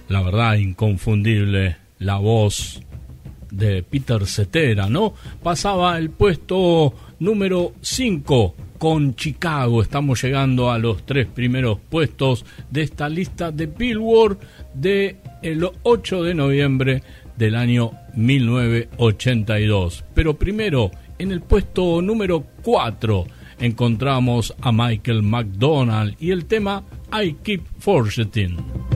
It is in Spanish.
La verdad, inconfundible la voz de Peter Cetera, ¿no? Pasaba el puesto número 5 con Chicago. Estamos llegando a los 3 primeros puestos de esta lista de Billboard del 8 de noviembre del año 1982. Pero primero, en el puesto número 4 encontramos a Michael McDonald y el tema I Keep Forgetting.